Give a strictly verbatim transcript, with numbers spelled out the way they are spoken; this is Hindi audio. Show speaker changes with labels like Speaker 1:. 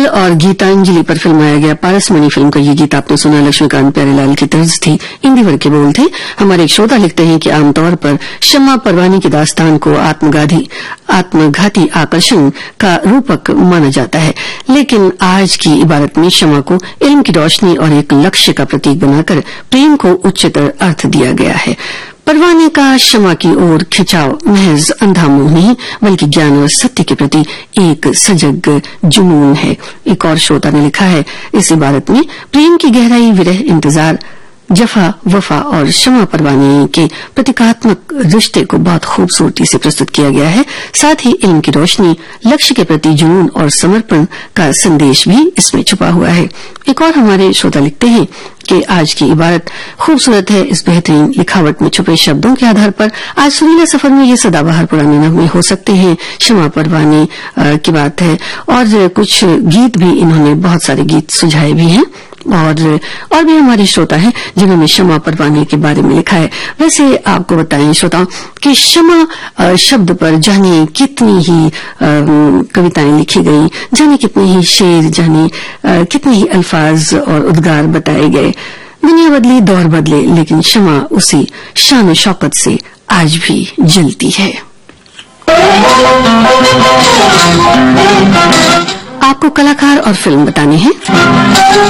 Speaker 1: कमल और गीतांजलि पर फिल्माया गया पारसमणि फिल्म का ये गीत आपने सुना। लक्ष्मीकांत प्यारेलाल की तर्ज थी, इंदिवर के बोल थे। हमारे एक श्रोता लिखते हैं कि आमतौर पर शम्मा परवानी की दास्तान को आत्मघाती आत्मघाती आकर्षण का रूपक माना जाता है, लेकिन आज की इबारत में शम्मा को इल्म की रोशनी और एक लक्ष्य का प्रतीक बनाकर प्रेम को उच्चतर अर्थ दिया गया है। परवाने का शम्मा की ओर खिंचाव महज अंधा मोह नहीं, बल्कि ज्ञान और सत्य के प्रति एक सजग जुनून है। एक और श्रोता ने लिखा है, इस इबारत में प्रेम की गहराई, विरह, इंतजार, जफा, वफा और शम्मा परवाने के प्रतीकात्मक रिश्ते को बहुत खूबसूरती से प्रस्तुत किया गया है। साथ ही इल्म की रोशनी, लक्ष्य के प्रति जुनून और समर्पण का संदेश भी इसमें छुपा हुआ है। एक और हमारे श्रोता लिखते हैं कि आज की इबारत खूबसूरत है। इस बेहतरीन लिखावट में छुपे शब्दों के आधार पर आज सुरीला सफर में ये सदाबहार पुराने नगमे हो सकते हैं। शम्मा परवाने की बात है और कुछ गीत भी, इन्होंने बहुत सारे गीत सुझाए भी हैं और और भी हमारे श्रोता हैं जिन्होंने शम्मा परवाने के बारे में लिखा है। वैसे आपको बताएं श्रोताओं कि शम्मा शब्द पर जाने कितनी ही कविताएं लिखी गई, जाने कितने ही शेर, जाने कितने ही अल्फाज और उद्गार बताए गए। दुनिया बदली, दौर बदले, लेकिन शम्मा उसी शान और शौकत से आज भी जलती है। आपको कलाकार और फिल्म बताने हैं।